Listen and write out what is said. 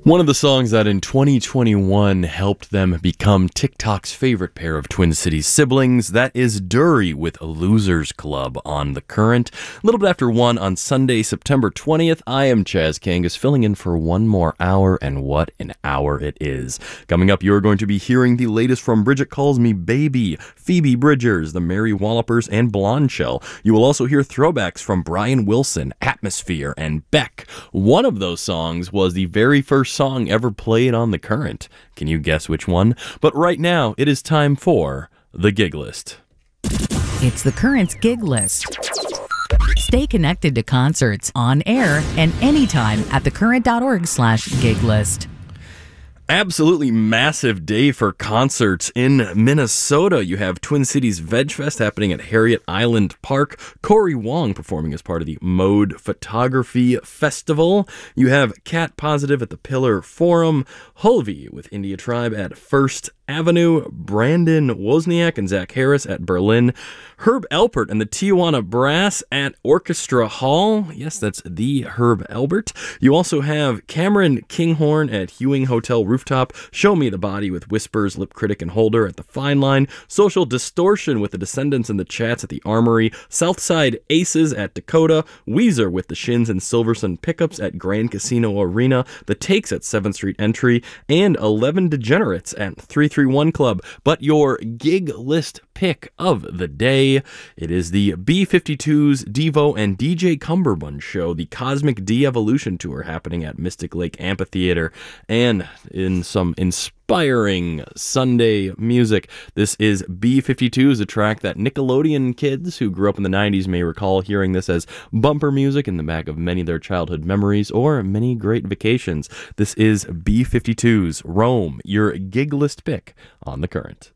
One of the songs that in 2021 helped them become TikTok's favorite pair of Twin Cities siblings, that is Dury with Losers Club on The Current. A little bit after 1 on Sunday, September 20th, I am Chaz Kangas, filling in for one more hour, and what an hour it is. Coming up, you are going to be hearing the latest from Bridget Calls Me Baby, Phoebe Bridgers, the Mary Wallopers, and Blonde Shell. You will also hear throwbacks from Brian Wilson, Atmosphere, and Beck. One of those songs was the very first song ever played on The Current. Can you guess which one? But right now, it is time for the Gig List. It's The Current's Gig List. Stay connected to concerts on air and anytime at thecurrent.org/gig list. Absolutely massive day for concerts in Minnesota. You have Twin Cities VegFest happening at Harriet Island Park. Corey Wong performing as part of the Mode Photography Festival. You have Cat Positive at the Pillar Forum. Hulvey with India Tribe at First Avenue. Brandon Wozniak and Zach Harris at Berlin. Herb Alpert and the Tijuana Brass at Orchestra Hall. Yes, that's the Herb Alpert. You also have Cameron Kinghorn at Hewing Hotel Rooftop. Show Me the Body with Whispers, Lip Critic, and Holder at the Fine Line. Social Distortion with the Descendants and the Chats at the Armory. Southside Aces at Dakota. Weezer with the Shins and Silverson Pickups at Grand Casino Arena. The Takes at 7th Street Entry. And 11 Degenerates at 331 Club. But your gig list pick of the day, it is the B-52s, Devo, and DJ Cumberbund show, the Cosmic De-Evolution Tour happening at Mystic Lake Amphitheater. And in some inspiring Sunday music, this is B-52s, a track that Nickelodeon kids who grew up in the 90s may recall hearing this as bumper music in the back of many of their childhood memories or many great vacations. This is B-52s, Rome, your gig list pick on The Current.